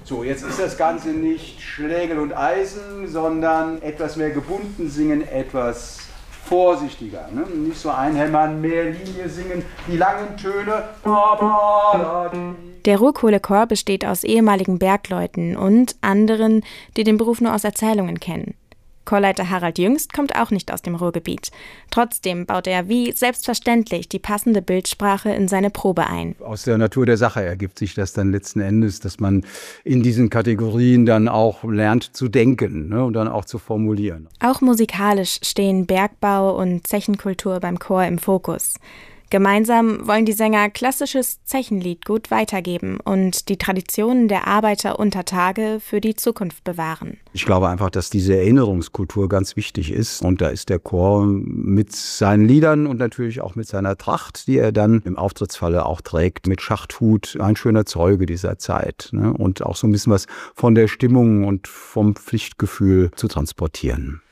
So, jetzt ist das Ganze nicht Schlägel und Eisen, sondern etwas mehr gebunden singen, etwas vorsichtiger. Ne? Nicht so einhämmern, mehr Linie singen, die langen Töne. Der Ruhrkohlechor besteht aus ehemaligen Bergleuten und anderen, die den Beruf nur aus Erzählungen kennen. Chorleiter Harald Jüngst kommt auch nicht aus dem Ruhrgebiet. Trotzdem baut er wie selbstverständlich die passende Bildsprache in seine Probe ein. Aus der Natur der Sache ergibt sich das dann letzten Endes, dass man in diesen Kategorien dann auch lernt zu denken, ne, und dann auch zu formulieren. Auch musikalisch stehen Bergbau und Zechenkultur beim Chor im Fokus. Gemeinsam wollen die Sänger klassisches Zechenliedgut weitergeben und die Traditionen der Arbeiter unter Tage für die Zukunft bewahren. Ich glaube einfach, dass diese Erinnerungskultur ganz wichtig ist. Und da ist der Chor mit seinen Liedern und natürlich auch mit seiner Tracht, die er dann im Auftrittsfalle auch trägt, mit Schachthut, ein schöner Zeuge dieser Zeit. Ne? Und auch so ein bisschen was von der Stimmung und vom Pflichtgefühl zu transportieren.